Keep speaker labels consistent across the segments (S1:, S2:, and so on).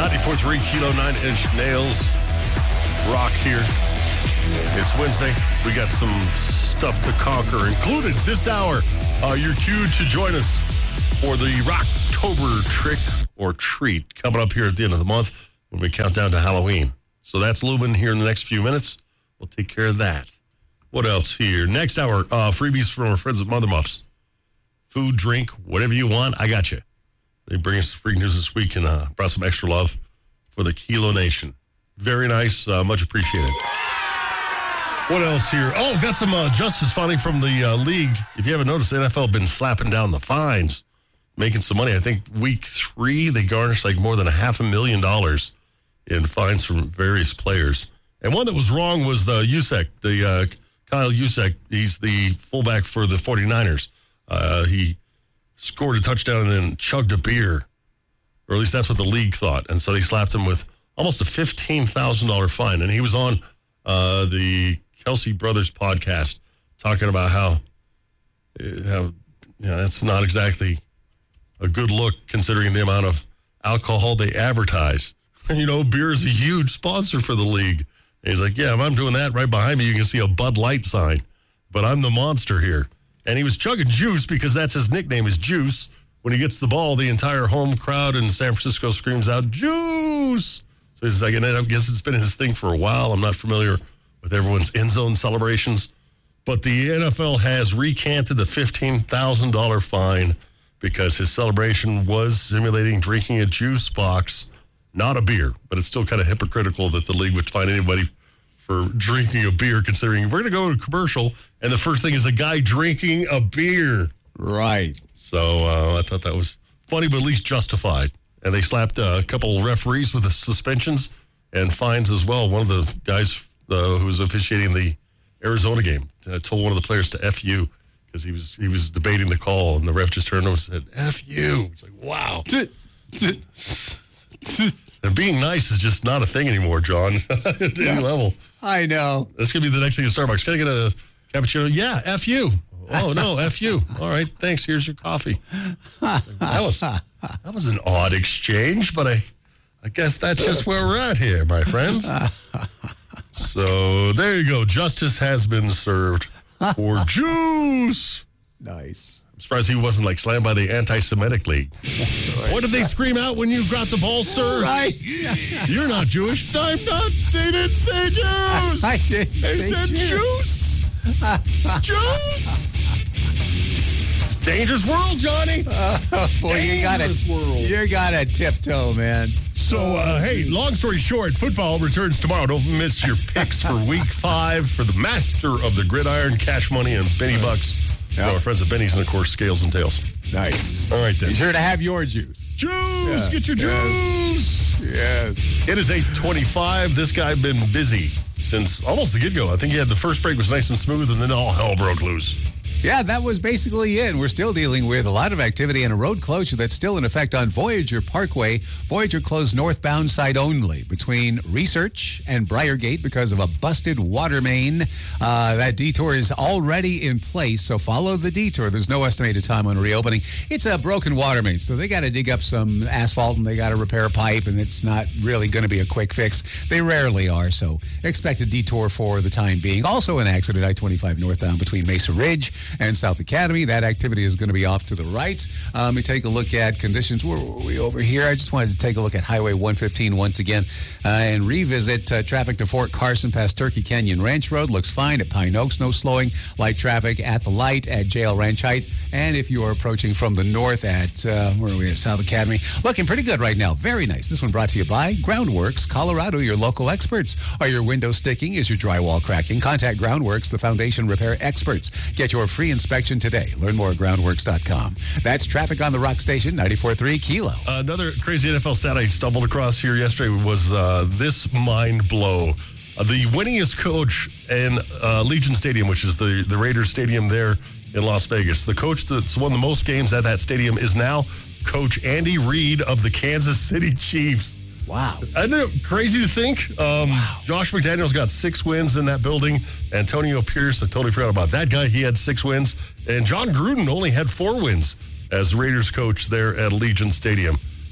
S1: 94.3 Kilo 9-inch nails. Rock here. It's Wednesday. We got some stuff to conquer. Included this hour, you're cued to join us for the Rocktober trick or treat coming up here at the end of the month when we count down to Halloween. So that's looming here in the next few minutes. We'll take care of that. What else here? Next hour, freebies from our friends at Mother Muffs. Food, drink, whatever you want, I got you. They bring us the freak news this week and brought some extra love for the Kilo Nation. Very nice. Much appreciated. What else here? Oh, got some justice finally from the league. If you haven't noticed, the NFL been slapping down the fines, making some money. I think week 3, they garnished like more than $500,000 in fines from various players. And one that was wrong was the Juszczyk, Kyle Juszczyk. He's the fullback for the 49ers. He scored a touchdown and then chugged a beer, or at least that's what the league thought. And so they slapped him with almost a $15,000 fine. And he was on the Kelsey Brothers podcast talking about how that's not exactly a good look considering the amount of alcohol they advertise. And, beer is a huge sponsor for the league. And he's like, yeah, if I'm doing that right behind me, you can see a Bud Light sign. But I'm the monster here. And he was chugging juice because that's his nickname is Juice. When he gets the ball, the entire home crowd in San Francisco screams out, Juice! So he's like, and I guess it's been his thing for a while. I'm not familiar with everyone's end zone celebrations. But the NFL has recanted the $15,000 fine because his celebration was simulating drinking a juice box, not a beer. But it's still kind of hypocritical that the league would fine anybody for drinking a beer, considering we're going to go to a commercial, and the first thing is a guy drinking a beer.
S2: Right.
S1: So I thought that was funny, but at least justified. And they slapped a couple referees with the suspensions and fines as well. One of the guys who was officiating the Arizona game told one of the players to F you because he was debating the call, and the ref just turned over and said, F you. It's like, wow. And being nice is just not a thing anymore, John, at any level.
S2: I know.
S1: This could be the next thing at Starbucks. Can I get a cappuccino? Yeah, F you. Oh, no, F you. All right, thanks. Here's your coffee. That was an odd exchange, but I guess that's just where we're at here, my friends. So there you go. Justice has been served for Juice.
S2: Nice.
S1: I'm surprised he wasn't slammed by the Anti-Semitic League. What did they scream out when you got the ball, sir?
S2: Right.
S1: You're not Jewish. I'm not. They didn't say Jews.
S2: I didn't
S1: They
S2: say
S1: said
S2: Jews.
S1: Juice. Dangerous world, Johnny.
S2: Boy, you gotta tiptoe, man.
S1: So, hey, long story short, football returns tomorrow. Don't miss your picks for week 5 for the master of the gridiron, Cash Money, and Benny Bucks. Our friends at Benny's, and, of course, Scales and Tails.
S2: Nice.
S1: All right, then.
S2: Be sure to have your juice.
S1: Juice! Get your juice!
S2: Yes.
S1: It is 8:25. This guy been busy since almost the get-go. I think he had the first break was nice and smooth, and then all hell broke loose.
S2: Yeah, that was basically it. We're still dealing with a lot of activity and a road closure that's still in effect on Voyager Parkway. Voyager closed northbound side only between Research and Briargate because of a busted water main. That detour is already in place, so follow the detour. There's no estimated time on reopening. It's a broken water main, so they got to dig up some asphalt and they got to repair a pipe, and it's not really going to be a quick fix. They rarely are, so expect a detour for the time being. Also an accident, I-25 northbound between Mesa Ridge and South Academy. That activity is going to be off to the right. Let me take a look at conditions. Where were we over here? I just wanted to take a look at Highway 115 once again and revisit traffic to Fort Carson past Turkey Canyon Ranch Road. Looks fine at Pine Oaks. No slowing. Light traffic at the light at JL Ranch Height. And if you are approaching from the north at, where are we at, South Academy, looking pretty good right now. Very nice. This one brought to you by Groundworks Colorado, your local experts. Are your windows sticking? Is your drywall cracking? Contact Groundworks, the foundation repair experts. Get your free inspection today. Learn more at groundworks.com. That's traffic on the Rock Station, 94.3 Kilo.
S1: Another crazy NFL stat I stumbled across here yesterday was this mind blow. The winningest coach in Legion Stadium, which is the Raiders Stadium there in Las Vegas. The coach that's won the most games at that stadium is now Coach Andy Reid of the Kansas City Chiefs.
S2: Wow.
S1: Isn't it crazy to think? Josh McDaniels got 6 wins in that building. Antonio Pierce, I totally forgot about that guy. He had 6 wins. And John Gruden only had 4 wins as Raiders coach there at Allegiant Stadium.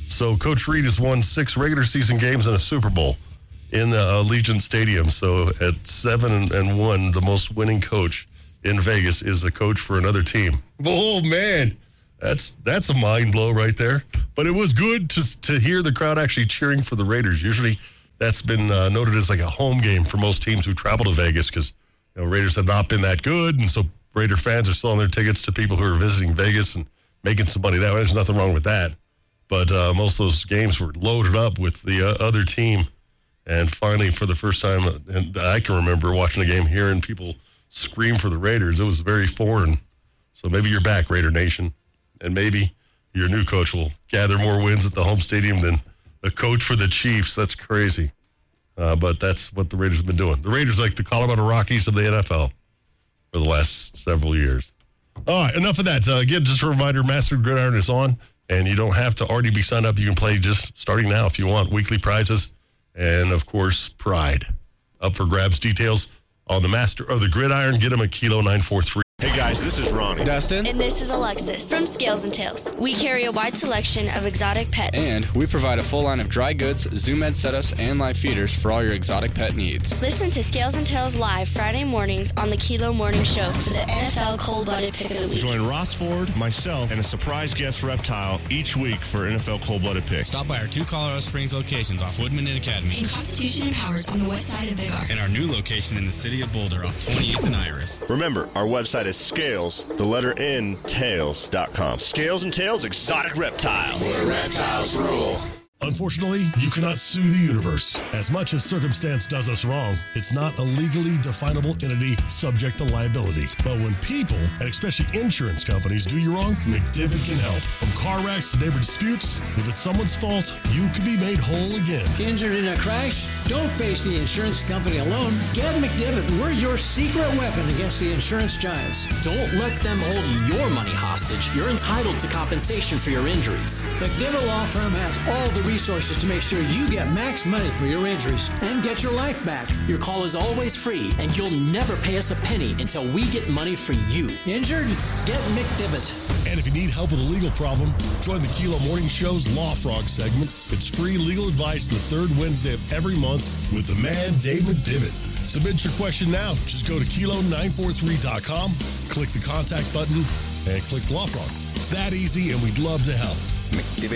S1: So Coach Reid has won 6 regular season games and a Super Bowl in the Allegiant Stadium. So at 7-1, the most winning coach in Vegas is a coach for another team. Oh, man. That's a mind blow right there. But it was good to hear the crowd actually cheering for the Raiders. Usually that's been noted as like a home game for most teams who travel to Vegas because Raiders have not been that good. And so Raider fans are selling their tickets to people who are visiting Vegas and making some money that way. There's nothing wrong with that. But most of those games were loaded up with the other team. And finally, for the first time and I can remember watching a game, hearing people scream for the Raiders. It was very foreign. So maybe you're back, Raider Nation. And maybe your new coach will gather more wins at the home stadium than the coach for the Chiefs. That's crazy. But that's what the Raiders have been doing. The Raiders are like the Colorado Rockies of the NFL for the last several years. All right, enough of that. Again, just a reminder, Master Gridiron is on, and you don't have to already be signed up. You can play just starting now if you want. Weekly prizes and, of course, pride. Up for grabs. Details on the Master of the Gridiron. Get them at Kilo 943.
S3: Hey guys, this is Ronnie.
S4: Dustin.
S5: And this is Alexis from Scales and Tails. We carry a wide selection of exotic pets.
S4: And we provide a full line of dry goods, Zoom Ed setups, and live feeders for all your exotic pet needs.
S5: Listen to Scales and Tails live Friday mornings on the Kilo Morning Show for the NFL Cold-Blooded Pick of the Week.
S3: Join Ross Ford, myself, and a surprise guest reptile each week for NFL Cold-Blooded Pick.
S6: Stop by our 2 Colorado Springs locations off Woodman and Academy.
S7: In Constitution and Powers on the west side of Big R.
S6: And our new location in the city of Boulder off 28th and Iris.
S3: Remember, our website is Scales, the letter N, tails.com. Scales and Tails Exotic Reptiles.
S8: Where reptiles rule.
S1: Unfortunately, you cannot sue the universe. As much as circumstance does us wrong, it's not a legally definable entity subject to liability. But when people, and especially insurance companies, do you wrong, McDivitt can help. From car wrecks to neighbor disputes, if it's someone's fault, you can be made whole again.
S9: Injured in a crash? Don't face the insurance company alone. Get McDivitt. We're your secret weapon against the insurance giants.
S10: Don't let them hold your money hostage. You're entitled to compensation for your injuries.
S9: McDivitt Law Firm has all the resources to make sure you get max money for your injuries and get your life back.
S10: Your call is always free, and you'll never pay us a penny until we get money for you.
S9: Injured? Get McDivitt.
S1: And if you need help with a legal problem, join the Kilo Morning Show's Law Frog segment. It's free legal advice on the third Wednesday of every month with the man, Dave McDivitt. Submit your question now. Just go to kilo943.com, click the contact button, and click Law Frog. It's that easy, and we'd love to help.
S8: McDivitt.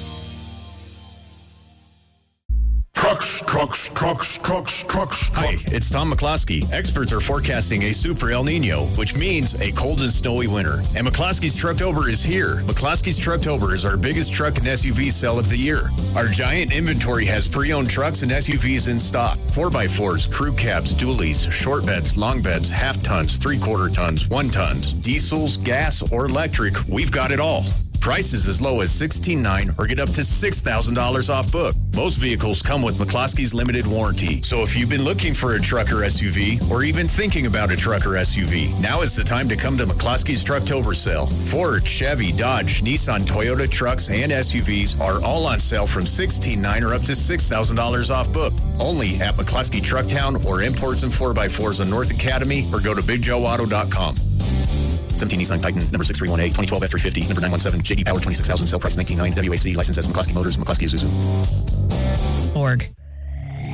S11: Hi, it's Tom McCloskey. Experts are forecasting a super El Nino, which means a cold and snowy winter. And McCloskey's Trucktober is here. McCloskey's Trucktober is our biggest truck and SUV sale of the year. Our giant inventory has pre-owned trucks and SUVs in stock. 4x4s, crew cabs, dualies, short beds, long beds, half tons, 3/4 tons, 1 tons, diesels, gas, or electric. We've got it all. Prices as low as $16,900 or get up to $6,000 off book. Most vehicles come with McCloskey's limited warranty. So if you've been looking for a truck or SUV, or even thinking about a truck or SUV, now is the time to come to McCloskey's Trucktober sale. Ford, Chevy, Dodge, Nissan, Toyota trucks, and SUVs are all on sale from $16,900 or up to $6,000 off book. Only at McCloskey Trucktown or Imports and 4x4s on North Academy, or go to BigJoeAuto.com. 17 Nissan Titan, number 6318, 2012 F350, number 917, JD Power 26,000, sale price $19,900, WAC, license as McCloskey Motors, McCloskey Isuzu.
S12: Org.